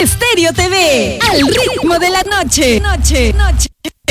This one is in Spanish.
Estéreo TV, al ritmo de la noche. Noche.